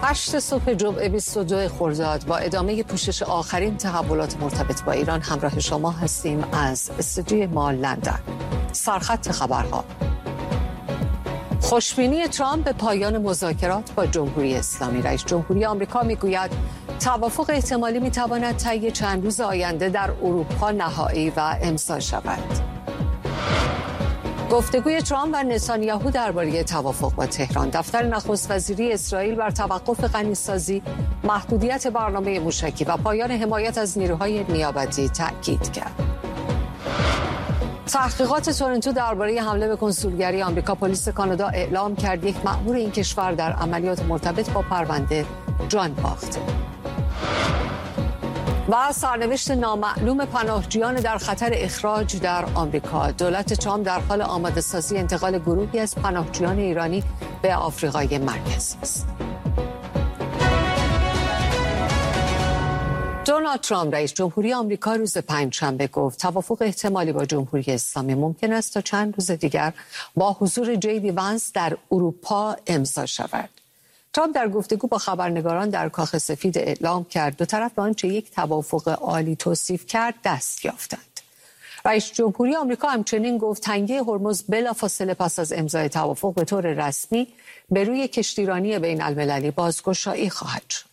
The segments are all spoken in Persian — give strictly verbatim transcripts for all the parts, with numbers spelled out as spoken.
هشت صبح جمعه بیست و دو خرداد با ادامه پوشش آخرین تحولات مرتبط با ایران همراه شما هستیم از استودیوی ما لندن. سرخط خبرها: خوشبینی ترامپ به پایان مذاکرات با جمهوری اسلامی. رئیس جمهوری آمریکا میگوید توافق احتمالی میتواند طی چند روز آینده در اروپا نهایی و امضا شود. گفتگوی ترامپ و نتانیاهو درباره توافق با تهران. دفتر نخست وزیری اسرائیل بر توقف غنیسازی، محدودیت برنامه موشکی و پایان حمایت از نیروهای نیابتی تاکید کرد. تحقیقات تورنتو درباره حمله به کنسولگری آمریکا. پلیس کانادا اعلام کرد یک مأمور این کشور در عملیات مرتبط با پرونده جان باخته. و سرنوشت نامعلوم پناهجویان در خطر اخراج در آمریکا. دولت ترامپ در حال آماده سازی انتقال گروهی از پناهجویان ایرانی به آفریقای مرکزی است. دونالد ترامپ رئیس جمهوری آمریکا روز پنجشنبه گفت توافق احتمالی با جمهوری اسلامی ممکن است تا چند روز دیگر با حضور جی دی وانس در اروپا امضا شود. ترامپ در گفتگو با خبرنگاران در کاخ سفید اعلام کرد دو طرف به آنچه یک توافق عالی توصیف کرد دست یافتند. رئیس جمهوری آمریکا همچنین گفت تنگه هرمز بلافاصله پس از امضای توافق به طور رسمی به روی کشتیرانی بین المللی بازگشایی خواهد شد.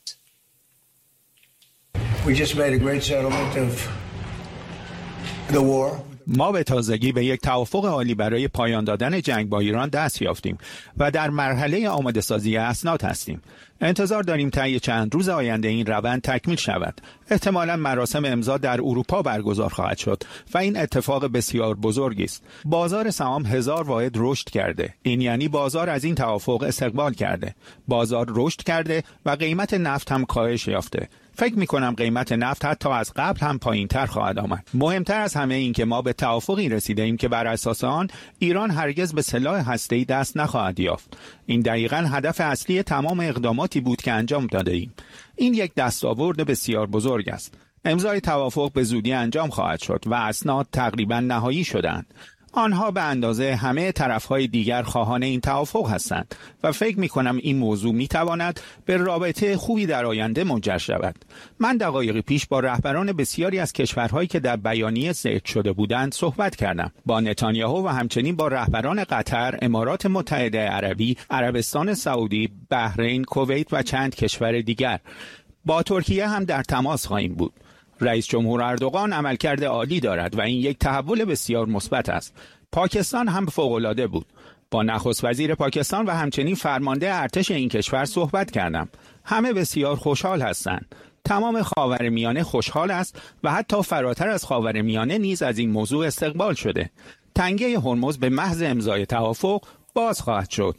We just made a great settlement of the war. ما به تازگی به یک توافق عالی برای پایان دادن جنگ با ایران دست یافتیم و در مرحله آماده سازی اسناد هستیم. انتظار داریم طی چند روز آینده این روند تکمیل شود. احتمالاً مراسم امضا در اروپا برگزار خواهد شد و این اتفاق بسیار بزرگی است. بازار سهام هزار واحد رشد کرده. این یعنی بازار از این توافق استقبال کرده. بازار رشد کرده و قیمت نفت هم کاهش یافته. فکر می کنم قیمت نفت حتی از قبل هم پایین تر خواهد آمد. مهمتر از همه این که ما به توافقی رسیده ایم که بر اساس آن ایران هرگز به سلاح هسته‌ای دست نخواهد یافت. این دقیقاً هدف اصلی تمام اقداماتی بود که انجام داده ایم. این یک دستاورد بسیار بزرگ است. امضای توافق به زودی انجام خواهد شد و اسناد تقریباً نهایی شدند. آنها به اندازه همه طرفهای دیگر خواهان این توافق هستند و فکر می کنم این موضوع می تواند به رابطه خوبی در آینده منجر شود. من دقایقی پیش با رهبران بسیاری از کشورهایی که در بیانیه ذکر شده بودند صحبت کردم. با نتانیاهو و همچنین با رهبران قطر، امارات متحده عربی، عربستان سعودی، بحرین، کویت و چند کشور دیگر. با ترکیه هم در تماس خواهیم بود. رئیس جمهور اردوغان عملکرد عالی دارد و این یک تحول بسیار مثبت است. پاکستان هم فوق‌العاده بود. با نخست وزیر پاکستان و همچنین فرمانده ارتش این کشور صحبت کردم. همه بسیار خوشحال هستند. تمام خاورمیانه خوشحال است و حتی فراتر از خاورمیانه نیز از این موضوع استقبال شده. تنگه هرمز به محض امضای توافق باز خواهد شد.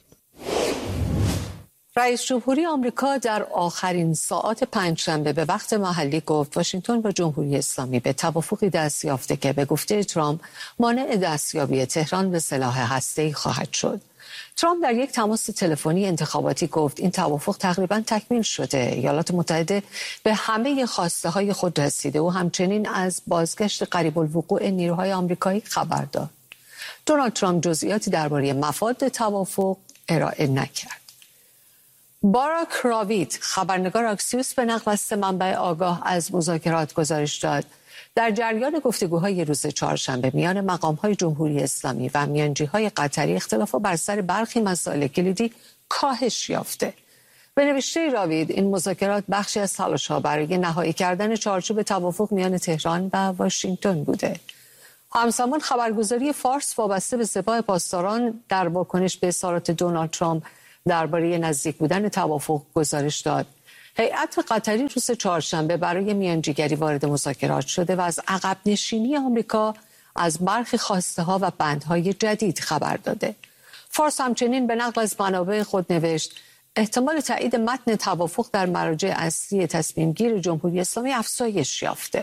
رئیس جمهوری آمریکا در آخرین ساعات پنجشنبه به وقت محلی گفت واشنگتن و جمهوری اسلامی به توافقی دست یافته که به گفته ترامپ مانع دستیابی تهران به سلاح هسته‌ای خواهد شد. ترامپ در یک تماس تلفنی انتخاباتی گفت این توافق تقریباً تکمیل شده. ایالات متحده به همه خواسته های خود رسیده و همچنین از بازگشت قریب الوقوع نیروهای آمریکایی خبر داد. دونالد ترامپ جزئیاتی درباره مفاد توافق ارائه نکرد. باراک راوید، خبرنگار اکسیوس، به نقل از سه منبع آگاه از مذاکرات گزارش داد در جریان گفتگوهای روز چهارشنبه میان مقام‌های جمهوری اسلامی و میانجی‌های قطری اختلافات بر سر برخی مسائل کلیدی کاهش یافته. به نوشته راوید این مذاکرات بخشی از تلاش‌ها برای نهایی کردن چارچوب توافق میان تهران و واشنگتن بوده. همزمان خبرگزاری فارس وابسته به سپاه پاسداران در واکنش به اظهارات دونالد ترامپ درباره نزدیک بودن توافق گزارش داد. هیئت قطری روز چهارشنبه برای میانجیگری وارد مذاکرات شده و از عقب نشینی آمریکا از برخی خواسته ها و بندهای جدید خبر داده. فارس همچنین به نقل از منابع خود نوشت احتمال تایید متن توافق در مراجع اصلی تصمیم گیر جمهوری اسلامی افزایش یافته.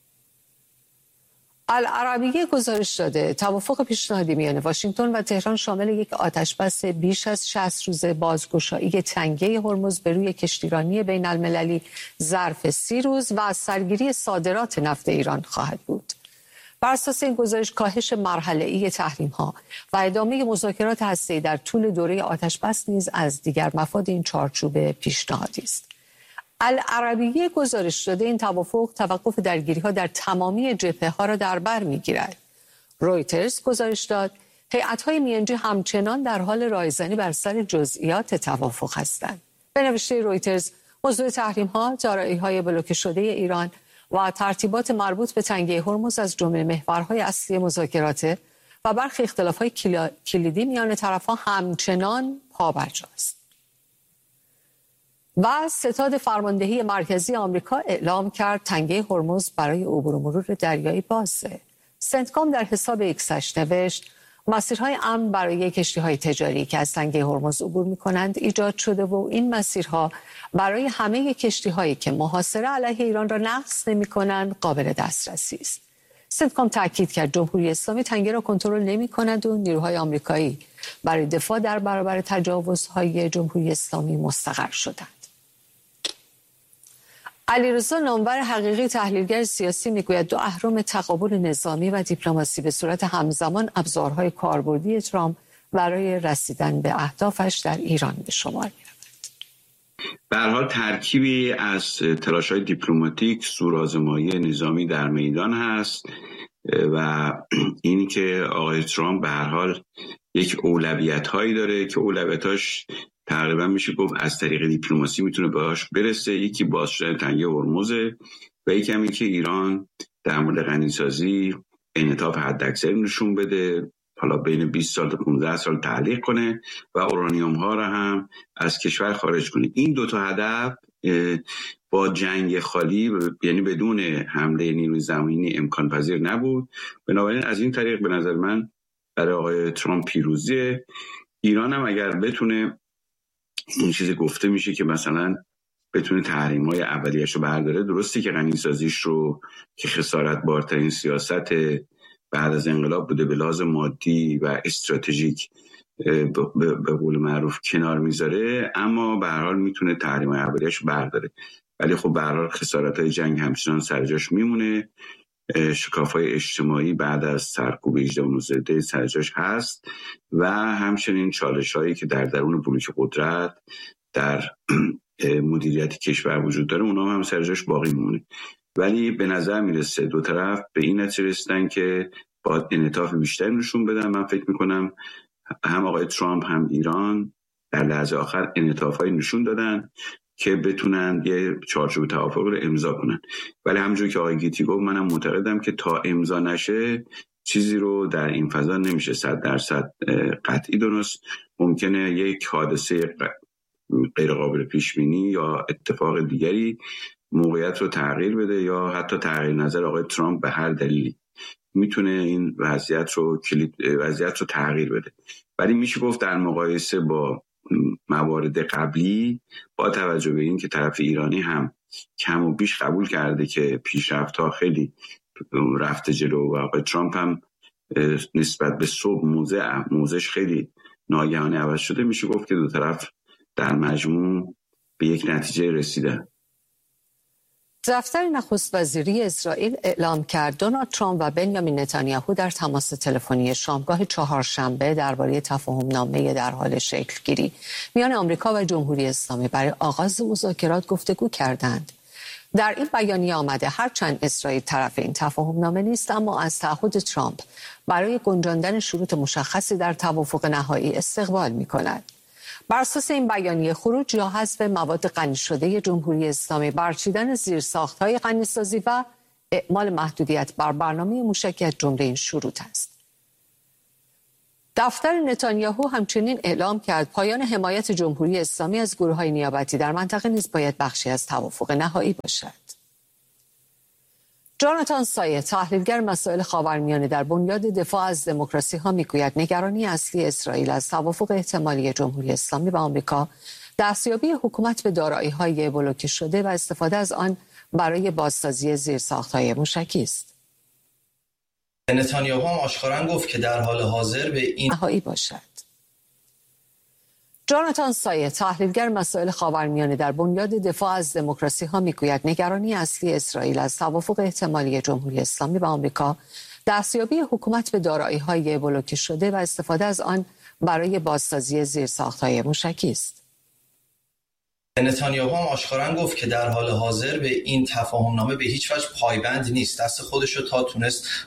العربیه گزارش داده توافق پیشنهادی میان واشنگتن و تهران شامل یک آتشبس بیش از شصت روزه، بازگشایی تنگه هرمز به روی کشتیرانی بین المللی ظرف سی روز و سرگیری صادرات نفت ایران خواهد بود. بر اساس این گزارش کاهش مرحله‌ای تحریم‌ها و ادامه مذاکرات هسته‌ای در طول دوره آتش‌بس نیز از دیگر مفاد این چارچوب پیشنهادی است. العربیه گزارش داده این توافق توقف درگیری‌ها در تمامی جبهه‌ها را در بر می‌گیرد. رویترز گزارش داد هیئت‌های میانجی همچنان در حال رایزنی بر سر جزئیات توافق هستند. به نوشته رویترز موضوع تحریم‌ها، دارایی‌های بلوکه شده ایران و ترتیبات مربوط به تنگه هرمز از جمله محورهای اصلی مذاکرات و برخی اختلاف‌های کلیدی میان طرف‌ها همچنان پابرجاست. و ستاد فرماندهی مرکزی آمریکا اعلام کرد تنگه هرمز برای عبور و مرور دریایی بازه. سنتکام در حساب ایکسش نوشت مسیرهای امن برای کشتی‌های تجاری که از تنگه هرمز عبور می‌کنند ایجاد شده و این مسیرها برای همه کشتی‌هایی که محاصره علیه ایران را نقض نمی‌کنند قابل دسترسی است. سنتکام تاکید کرد جمهوری اسلامی تنگه را کنترل نمی‌کند و نیروهای آمریکایی برای دفاع در برابر تجاوزهای جمهوری اسلامی مستقر شدند. علیرضا نامور حقیقی تحلیلگر سیاسی میگوید دو اهرم تقابل نظامی و دیپلماسی به صورت همزمان ابزارهای کاربردی ترامپ برای رسیدن به اهدافش در ایران به شمار می‌رود. به هر حال ترکیبی از تلاش‌های دیپلماتیک، سوءآزمایی نظامی در میدان هست و اینی که آقای ترامپ به هر حال یک اولویت‌هایی داره که اولویتاش تقریبا میشه گفت از طریق دیپلماسی میتونه باش برسه. یکی باز شدن تنگه هرمز و یکی هم که ایران در مورد غنیسازی انعطاف حداکثر نشون بده، حالا بین بیست سال تا پانزده سال تعلیق کنه و اورانیوم ها را هم از کشور خارج کنه. این دو تا هدف با جنگ خالی یعنی بدون حمله نیروی زمینی امکان پذیر نبود. بنابراین از این طریق به نظر من برای آقای ترامپ پیروزیه. ایران هم اگر بتونه این چیزی گفته میشه که مثلا بتونه تحریم‌های اولیه‌اش رو برداره، درسته که غنیسازیش رو که خسارت بارترین سیاست بعد از انقلاب بوده به لحاظ مادی و استراتژیک به قول معروف کنار میذاره، اما به هر حال میتونه تحریم‌های اولیه‌اش رو برداره. ولی خب به هر حال خسارت‌های جنگ همچنان سر جاش میمونه. شکاف‌های اجتماعی بعد از سرکوب هجده و نوزده سر جاش هست و همچنین چالش‌هایی که در درون بلوک قدرت در مدیریت کشور وجود داره اونها هم سر جاش باقی میمونه. ولی به نظر میرسه دو طرف به این نتیجه رسیدن که باید انعطاف بیشتر نشون بدن. من فکر میکنم هم آقای ترامپ هم ایران در لحظه آخر انعطاف‌های نشون دادن که بتونن یه چارچوب توافق رو امضا کنن. ولی همونجور که آقای گیتی گفت منم معتقدم که تا امضا نشه چیزی رو در این فضا نمیشه صد درصد قطعی دونست. ممکنه یک حادثه غیر قابل پیش بینی یا اتفاق دیگری موقعیت رو تغییر بده یا حتی تغییر نظر آقای ترامپ به هر دلیلی میتونه این وضعیت رو کلید وضعیت رو تغییر بده. ولی میشه گفت در مقایسه با موارد قبلی با توجه به این که طرف ایرانی هم کم و بیش قبول کرده که پیشرفت‌ها خیلی رفته جلو و آقای ترامپ هم نسبت به صبح موضع موضعش خیلی ناگهانی عوض شده، میشه گفت که دو طرف در مجموع به یک نتیجه رسیدن. دفتر نخست وزیری اسرائیل اعلام کرد دونالد ترامپ و بنیامین نتانیاهو در تماس تلفنی شامگاه چهارشنبه درباره تفاهم‌نامه در حال شکل‌گیری میان آمریکا و جمهوری اسلامی برای آغاز مذاکرات گفتگو کردند. در این بیانیه آمده هرچند اسرائیل طرف این تفاهم‌نامه نیست، اما از تعهد ترامپ برای گنجاندن شروط مشخصی در توافق نهایی استقبال می‌کند. بر اساس این بیانیه خروج یا حذف مواد غنی شده جمهوری اسلامی، برچیدن زیرساخت‌های غنیسازی و اعمال محدودیت بر برنامه موشکی از جمله این شروط است. دفتر نتانیاهو همچنین اعلام کرد پایان حمایت جمهوری اسلامی از گروه‌های نیابتی در منطقه نیز باید بخشی از توافق نهایی باشد. جاناتان سایه تحلیلگر مسائل خاورمیانه در بنیاد دفاع از دموکراسی ها میگوید نگرانی اصلی اسرائیل از توافق احتمالی جمهوری اسلامی و آمریکا دستیابی حکومت به دارایی‌های بلوکه شده و استفاده از آن برای بازسازی زیرساخت‌های موشکی است. نتانیاهو هم آشکارا گفت که در حال حاضر به این نهایی باشد. جاناتان سایه تحلیلگر مسائل خاورمیانه در بنیاد دفاع از دموکراسی ها میگوید نگرانی اصلی اسرائیل از توافق احتمالی جمهوری اسلامی و آمریکا دستیابی حکومت به دارایی‌های بلوکه شده و استفاده از آن برای بازسازی زیرساخت‌های موشکی است. نتانیاهو هم آشکارا گفت که در حال حاضر به این تفاهمنامه به هیچ وجه پایبند نیست. دست خودش رو تا تونست